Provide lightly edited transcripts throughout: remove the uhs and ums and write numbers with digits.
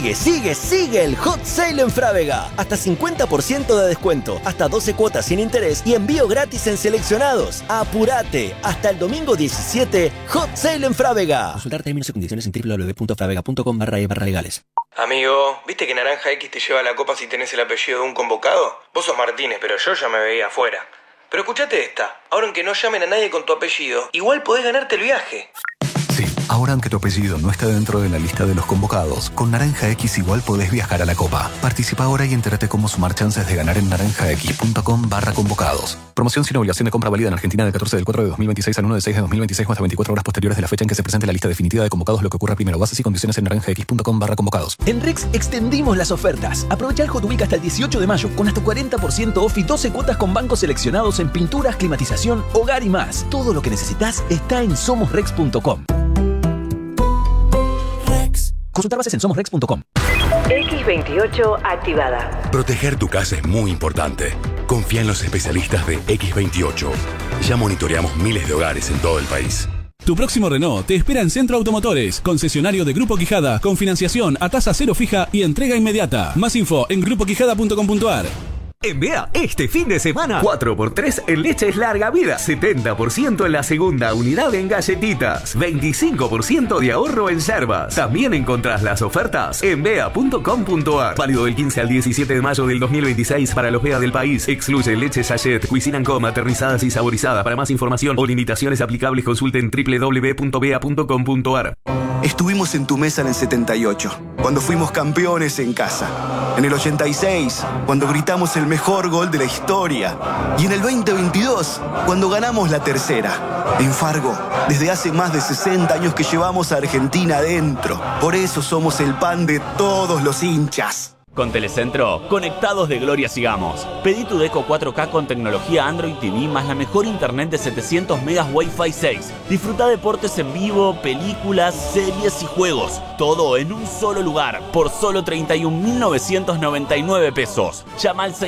Sigue el Hot Sale en Frávega. Hasta 50% de descuento, hasta 12 cuotas sin interés y envío gratis en seleccionados. ¡Apurate! Hasta el domingo 17, Hot Sale en Frávega. Consultar términos y condiciones en www.fravega.com/legales. Amigo, ¿viste que Naranja X te lleva la copa si tenés el apellido de un convocado? Vos sos Martínez, pero yo ya me veía afuera. Pero escuchate esta, ahora aunque no llamen a nadie con tu apellido, igual podés ganarte el viaje. Sí, ahora aunque tu apellido no esté dentro de la lista de los convocados, con Naranja X igual podés viajar a la Copa. Participa ahora y entérate cómo sumar chances de ganar en naranjax.com/convocados. Promoción sin obligación de compra válida en Argentina del 14 del 4 de 2026 al 1 de 6 de 2026 o hasta 24 horas posteriores de la fecha en que se presente la lista definitiva de convocados, lo que ocurra primero. Bases y condiciones en naranjax.com/convocados. En Rex extendimos las ofertas. Aprovecha el Hot Week hasta el 18 de mayo con hasta 40% off y 12 cuotas con bancos seleccionados en pinturas, climatización, hogar y más. Todo lo que necesitas está en somosrex.com. Consultar bases en somosrex.com. X28 activada. Proteger tu casa es muy importante. Confía en los especialistas de X28. Ya monitoreamos miles de hogares en todo el país. Tu próximo Renault te espera en Centro Automotores, concesionario de Grupo Quijada, con financiación a tasa cero fija y entrega inmediata. Más info en grupoquijada.com.ar. En Bea, este fin de semana, 4x3 en leches larga vida, 70% en la segunda unidad en galletitas, 25% de ahorro en yerbas. También encontrás las ofertas en bea.com.ar. Válido del 15 al 17 de mayo del 2026 para los Bea del país. Excluye leche sachet, Cuisine & Co, aterrizadas y saborizadas. Para más información o limitaciones aplicables, consulten www.bea.com.ar. Estuvimos en tu mesa en el 78, cuando fuimos campeones en casa. En el 86, cuando gritamos el mejor gol de la historia. Y en el 2022, cuando ganamos la tercera. En Fargo, desde hace más de 60 años que llevamos a Argentina adentro. Por eso somos el pan de todos los hinchas. Con Telecentro, conectados de gloria sigamos. Pedí tu Deco 4K con tecnología Android TV más la mejor internet de 700 megas Wi-Fi 6. Disfruta deportes en vivo, películas, series y juegos. Todo en un solo lugar, por solo 31.999 pesos. Llama al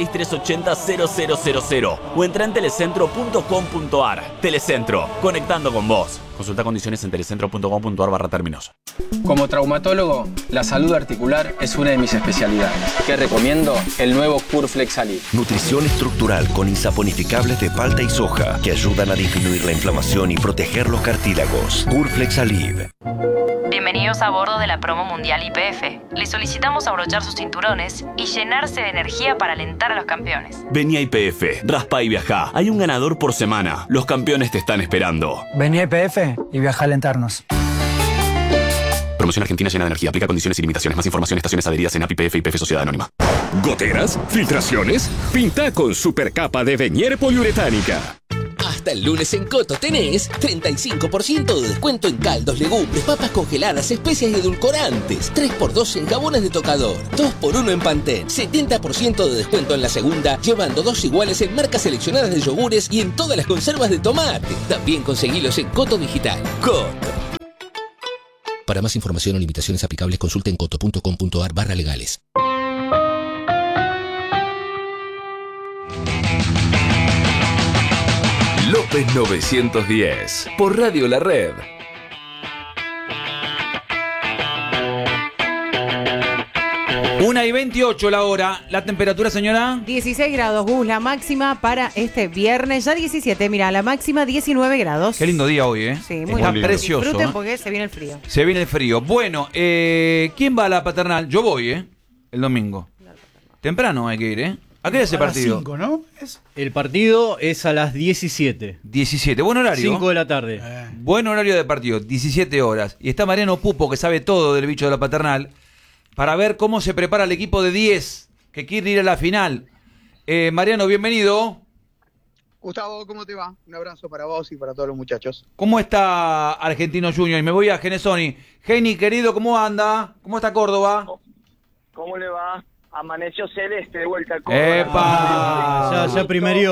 6380-0000 o entra en telecentro.com.ar. Telecentro, conectando con vos. Consulta condiciones en telecentro.com.ar/términos. Como traumatólogo, la salud articular es una de mis especialidades. ¿Qué recomiendo? El nuevo Curflex Alib. Nutrición estructural con insaponificables de palta y soja que ayudan a disminuir la inflamación y proteger los cartílagos. Curflex Alib. Bienvenidos a bordo de la promo mundial YPF. Les solicitamos abrochar sus cinturones y llenarse de energía para alentar a los campeones. Vení a YPF, raspa y viajá. Hay un ganador por semana. Los campeones te están esperando. Vení a YPF y viaja a alentarnos. Promoción argentina llena de energía. Aplica condiciones y limitaciones. Más información en estaciones adheridas en API, YPF y YPF Sociedad Anónima. ¿Goteras? ¿Filtraciones? Pinta con supercapa de Venier poliuretánica. Hasta el lunes en Coto tenés 35% de descuento en caldos, legumbres, papas congeladas, especias y edulcorantes. 3x2 en jabones de tocador. 2x1 en Pantene. 70% de descuento en la segunda, llevando 2 iguales en marcas seleccionadas de yogures y en todas las conservas de tomate. También conseguilos en Coto Digital. Coto. Para más información o limitaciones aplicables, consulten coto.com.ar/legales. López 910, por Radio La Red. Una y 28 la hora. ¿La temperatura, señora? 16 grados, Gus. La máxima para este viernes, ya 17. Mira, la máxima 19 grados. Qué lindo día hoy, ¿eh? Sí, muy Está lindo. precioso. Disfruten porque se viene el frío. Se viene el frío. Bueno, ¿quién va a la paternal? Yo voy, el domingo. Temprano hay que ir, ¿A qué hora es el partido? A las 5, ¿no? El partido es a las 17. 17, buen horario. 5 de la tarde. Buen horario de partido, 17 horas. Y está Mariano Pupo, que sabe todo del bicho de la paternal, para ver cómo se prepara el equipo de 10, que quiere ir a la final. Mariano, bienvenido. Gustavo, ¿cómo te va? Un abrazo para vos y para todos los muchachos. ¿Cómo está Argentino Junior? Y me voy a Genesoni. Geni, querido, ¿cómo anda? ¿Cómo está Córdoba? ¿Cómo le va? Amaneció celeste de vuelta a Córdoba. ¡Epa! Ya primerió,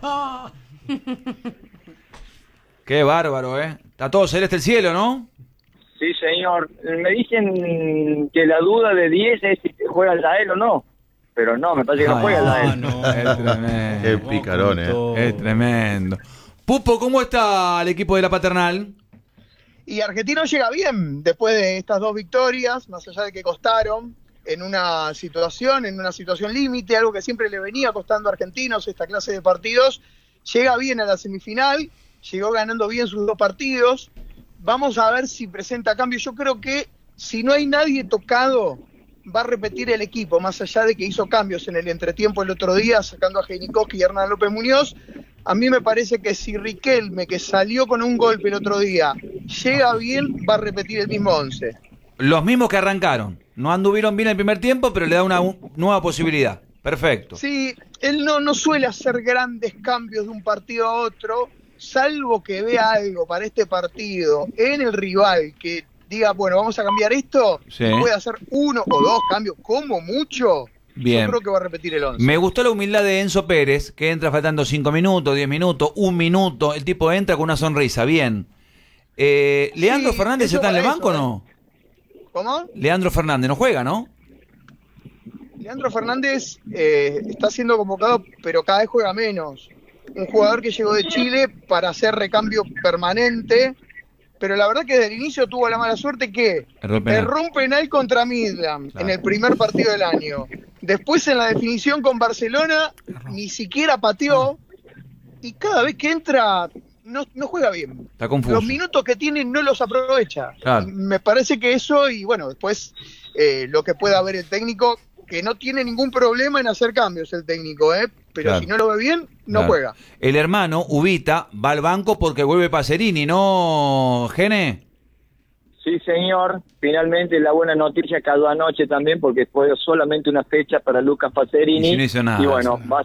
Qué bárbaro, Está todo celeste el cielo, ¿no? Sí, señor. Me dicen que la duda de 10 es si juega el Dael o no. Pero no, me parece que no juega el Dael. No. Es tremendo. Qué picarón, Es tremendo. Pupo, ¿cómo está el equipo de la paternal? Y Argentino llega bien después de estas 2 victorias, más allá de que costaron. en una situación límite, algo que siempre le venía costando a Argentinos esta clase de partidos. Llega bien a la semifinal, llegó ganando bien sus 2 partidos. Vamos a ver si presenta cambios. Yo creo que si no hay nadie tocado, va a repetir el equipo, más allá de que hizo cambios en el entretiempo el otro día, sacando a Geinikowski y Hernán López Muñoz. A mí me parece que si Riquelme, que salió con un golpe el otro día, llega bien, va a repetir el mismo 11. Los mismos que arrancaron. No anduvieron bien el primer tiempo, pero le da una nueva posibilidad. Perfecto. Sí, él no suele hacer grandes cambios de un partido a otro, salvo que vea algo para este partido en el rival que diga, bueno, vamos a cambiar esto, Sí. puede hacer 1 o 2 cambios, como mucho. Bien. Yo creo que va a repetir el 11. Me gustó la humildad de Enzo Pérez, que entra faltando 5 minutos, 10 minutos, 1 minuto. El tipo entra con una sonrisa, bien. ¿Leandro Fernández está en el banco o no? ¿Cómo? Leandro Fernández no juega, ¿no? Leandro Fernández está siendo convocado, pero cada vez juega menos. Un jugador que llegó de Chile para hacer recambio permanente, pero la verdad que desde el inicio tuvo la mala suerte que erró un penal contra Midland en el primer partido del año. Después en la definición con Barcelona ni siquiera pateó, y cada vez que entra no juega bien. Está confuso. Los minutos que tiene no los aprovecha. Claro. Me parece que eso, y bueno, después lo que pueda ver el técnico, que no tiene ningún problema en hacer cambios el técnico, pero Claro. si no lo ve bien, no juega. El hermano, Ubita, va al banco porque vuelve Pacerini, ¿no, Gene? Sí, señor. Finalmente la buena noticia cayó anoche también porque fue solamente una fecha para Lucas Pacerini. Y si no hizo nada, y bueno, va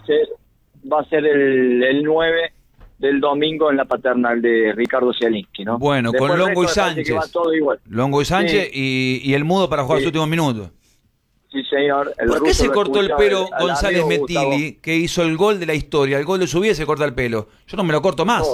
a ser el 9 del domingo en la paternal de Ricardo Zielinski, ¿no? Bueno, Después con el Longo y resto me parece que Sánchez. va todo igual. Longo y Sánchez Sí. y el mudo para jugar Sí. los últimos minutos. Sí, señor. El ¿Por qué ruso se lo cortó el escucha pelo al González amigo Gustavo. Metilli, que hizo el gol de la historia? El gol de su vida y se corta el pelo. Yo no me lo corto más.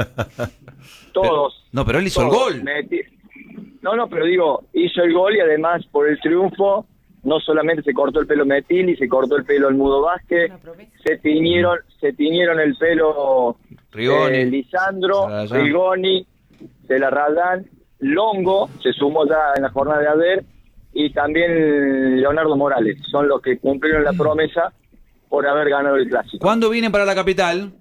Todos. No, pero él hizo el Todos. gol. No, pero digo, hizo el gol y además por el triunfo, no solamente se cortó el pelo Metilli, se cortó el pelo el Mudo Vázquez, se tiñeron el pelo Rigoni. Lisandro, Celarayán. Rigoni, Celarayán, Longo, se sumó ya en la jornada de ayer, y también Leonardo Morales, son los que cumplieron la promesa por haber ganado el clásico. ¿Cuándo vienen para la capital?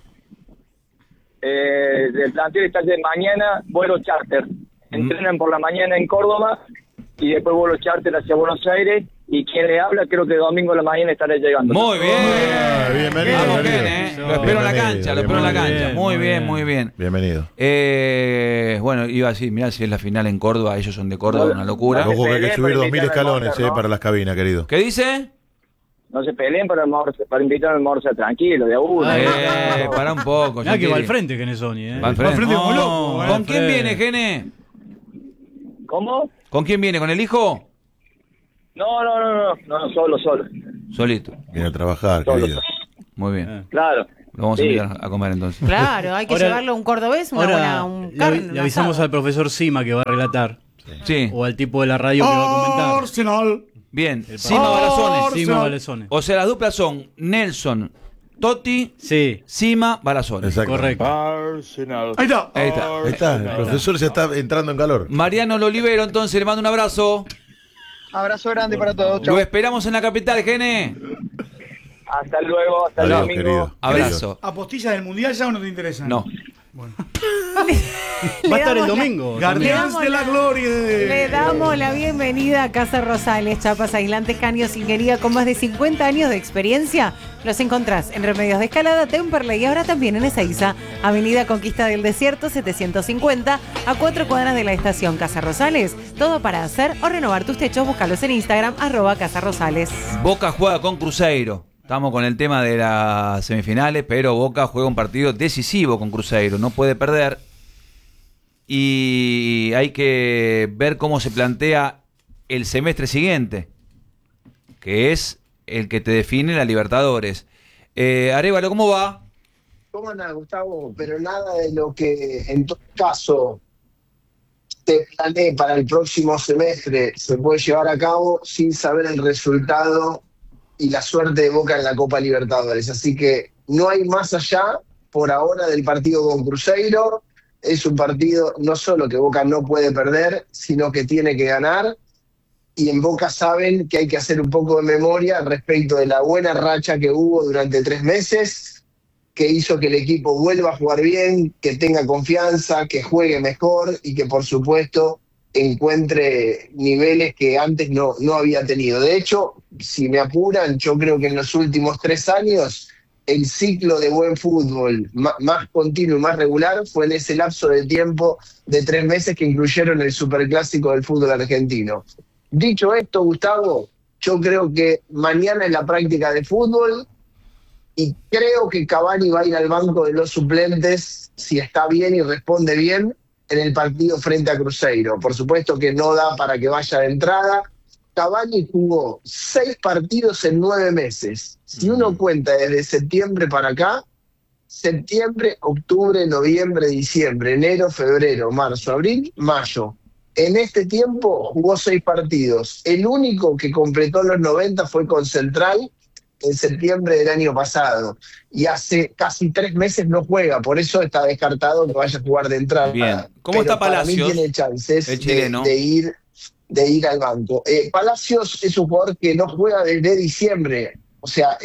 El plantel está de mañana, vuelo charter. Entrenan por la mañana en Córdoba y después vuelo charter hacia Buenos Aires. Y quien le habla, creo que domingo a la mañana estaré llegando. Muy bien. Bienvenido. Vamos, bienvenido. Lo espero en la Bienvenido, cancha, lo espero en la cancha. Muy bien, muy bien. Bienvenido. Bueno, iba a decir, mirá si es la final en Córdoba, ellos son de Córdoba, una locura. Ojo que hay que subir 2000 escalones para las cabinas, querido. ¿Qué dice? No se peleen para invitar al almorzar tranquilo, de a uno. Para un poco. Mirá que Gentili. va al frente, Gene Sony, Va al frente. como No. loco. va ¿Con al quién frente. viene, Gene? ¿Cómo? ¿Con quién viene? ¿Con el hijo? No, solo. Solito. Viene a trabajar, querido. Muy bien. Claro. Lo vamos a Sí. invitar a comer entonces. Claro, hay que Ahora- llevarlo a un cordobés, Ahora un le avisamos al profesor Sima que va a relatar. Sí. O al tipo de la radio que va a comentar. Arsenal. Bien. Sima Balazones. Sima Balazones. O sea, las duplas son Nelson, Totti, Sima, Balazones. Correcto. Arsenal. Ahí está. Ahí está. Ahí está. El profesor ya está entrando en calor. Mariano Lolivero, entonces le mando un abrazo. Abrazo grande para todos. Chau. Lo esperamos en la capital, Gene. Hasta luego, hasta el Adiós, domingo. querido. Abrazo. ¿Apostillas del mundial ya o no te interesan? No. Va a estar el domingo. Guardianes de la Gloria. Le damos la bienvenida a Casa Rosales, chapas aislantes, caños, ingeniería con más de 50 años de experiencia. Los encontrás en Remedios de Escalada, Temperley y ahora también en Ezeiza, Avenida Conquista del Desierto 750, a 4 cuadras de la estación Casa Rosales. Todo para hacer o renovar tus techos, búscalos en Instagram, @Casa Rosales. Boca juega con Cruzeiro. Estamos con el tema de las semifinales, pero Boca juega un partido decisivo con Cruzeiro. No puede perder. Y hay que ver cómo se plantea el semestre siguiente, que es el que te define la Libertadores. Arévalo, ¿cómo va? ¿Cómo anda, Gustavo? Pero nada de lo que en todo caso te planeé para el próximo semestre se puede llevar a cabo sin saber el resultado y la suerte de Boca en la Copa Libertadores. Así que no hay más allá por ahora del partido con Cruzeiro. Es un partido no solo que Boca no puede perder, sino que tiene que ganar. y en Boca saben que hay que hacer un poco de memoria respecto de la buena racha que hubo durante 3 meses, que hizo que el equipo vuelva a jugar bien, que tenga confianza, que juegue mejor y que por supuesto encuentre niveles que antes no había tenido. De hecho, si me apuran, yo creo que en los últimos 3 años el ciclo de buen fútbol más continuo y más regular fue en ese lapso de tiempo de 3 meses que incluyeron el superclásico del fútbol argentino. Dicho esto, Gustavo, yo creo que mañana es la práctica de fútbol y creo que Cavani va a ir al banco de los suplentes si está bien y responde bien en el partido frente a Cruzeiro. Por supuesto que no da para que vaya de entrada. Cavani jugó 6 partidos en 9 meses. Si uno cuenta desde septiembre para acá, septiembre, octubre, noviembre, diciembre, enero, febrero, marzo, abril, mayo. En este tiempo jugó 6 partidos. El único que completó los 90 fue con Central en septiembre del año pasado. Y hace casi 3 meses no juega, por eso está descartado que vaya a jugar de entrada. Bien. ¿Cómo está Palacios? Para mí tiene chances el chileno de ir al banco. Palacios es un jugador que no juega desde diciembre. O sea,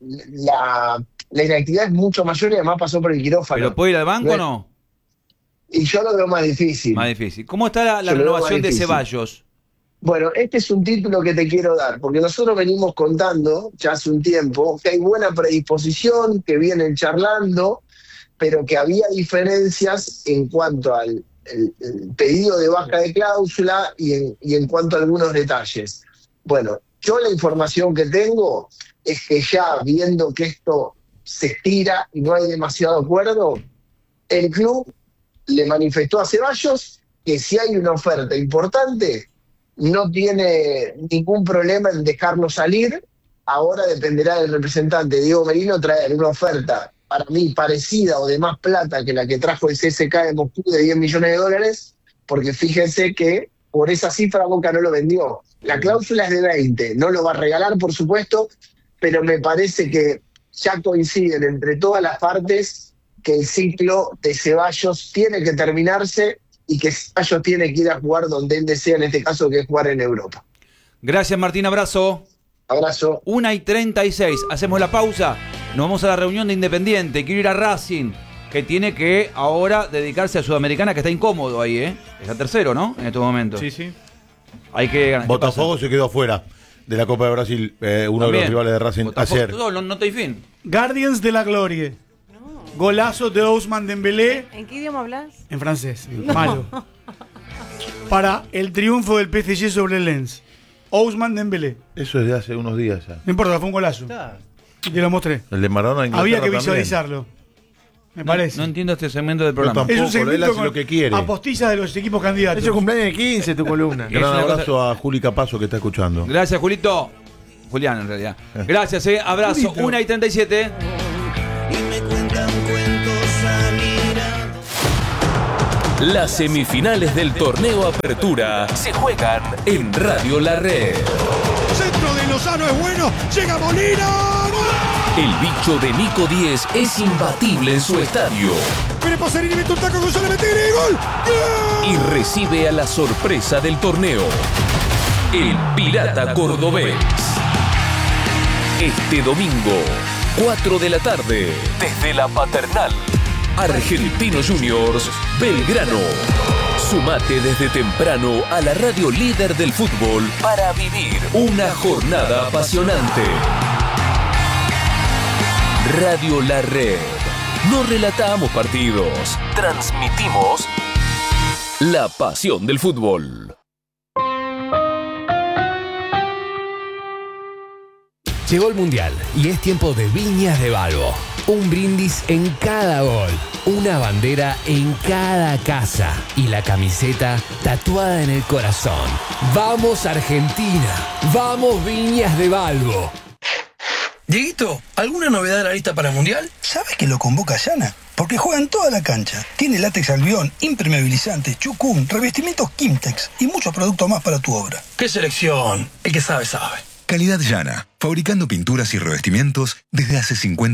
la inactividad es mucho mayor y además pasó por el quirófano. ¿Pero puede ir al banco o no? Y yo lo veo más difícil. Más difícil. ¿Cómo está la renovación de Ceballos? Bueno, este es un título que te quiero dar, porque nosotros venimos contando ya hace un tiempo que hay buena predisposición, que vienen charlando, pero que había diferencias en cuanto al el pedido de baja de cláusula y en cuanto a algunos detalles. Bueno, yo la información que tengo es que ya viendo que esto se estira y no hay demasiado acuerdo, el club le manifestó a Ceballos que si hay una oferta importante, no tiene ningún problema en dejarlo salir. Ahora dependerá del representante Diego Merino traer una oferta para mí parecida o de más plata que la que trajo el CSK de Moscú de $10 millones, porque fíjense que por esa cifra Boca no lo vendió. La cláusula es de 20, no lo va a regalar por supuesto, pero me parece que ya coinciden entre todas las partes que el ciclo de Ceballos tiene que terminarse y que Ceballos tiene que ir a jugar donde él desea, en este caso que es jugar en Europa. Gracias Martín, abrazo. Abrazo. 1:36, hacemos la pausa, nos vamos a la reunión de Independiente, quiero ir a Racing, que tiene que ahora dedicarse a Sudamericana, que está incómodo ahí, está tercero, ¿no? En estos momentos. Sí, sí. Hay que ganar. Botafogo se quedó afuera de la Copa de Brasil, uno de los rivales de Racing Botafogo, ayer. No te hay fin. Guardians de la Gloria. Golazo de Ousmane Dembélé. ¿En qué idioma hablas? En francés, malo. Para el triunfo del PSG sobre el Lens. Ousmane Dembélé. Eso es de hace unos días ya. No importa, fue un golazo. Y te lo mostré. El de Maradona Inglaterra había que también. visualizarlo. Me parece. No entiendo este segmento del programa. Tampoco, es un segmento él hace con lo que quiere. apostillas de los equipos candidatos. Eso cumpleaños de 15, tu columna. Gran abrazo a Juli Capazo que está escuchando. Gracias, Julito. Julián, en realidad. Gracias, abrazo. Julito. 1:37. Las semifinales del torneo Apertura se juegan en Radio La Red. Centro de Lozano es bueno, llega Molina. El bicho de Nico 10 es imbatible en su estadio. Viene Pasarini, mete un taco, González Metini, ¡gol! Y recibe a la sorpresa del torneo, el Pirata Cordobés. Este domingo, 4 de la tarde, desde la Paternal. Argentinos Juniors, Belgrano. Sumate desde temprano a la radio líder del fútbol para vivir una jornada apasionante. Radio La Red. No relatamos partidos, transmitimos la pasión del fútbol. Llegó el Mundial y es tiempo de Viñas de Balbo. Un brindis en cada gol, una bandera en cada casa y la camiseta tatuada en el corazón. ¡Vamos Argentina! ¡Vamos Viñas de Balbo! Dieguito, ¿alguna novedad de la lista para el Mundial? ¿Sabes que lo convoca Yana? Porque juega en toda la cancha. Tiene látex albión, impermeabilizantes, chucum, revestimientos Kimtex y muchos productos más para tu obra. ¡Qué selección! El que sabe, sabe. Calidad Yana, fabricando pinturas y revestimientos desde hace 50